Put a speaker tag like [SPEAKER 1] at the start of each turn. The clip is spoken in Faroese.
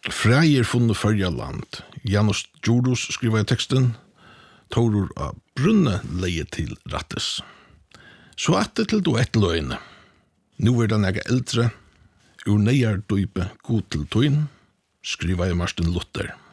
[SPEAKER 1] Freier funne förja land. Janos Djurus skriver i teksten. Torur av brunne leie til rattes. Så atte til du et løgne. Nu den ega eldre. Ur neiar dype god til tøyn. Skriver i Martin Luther.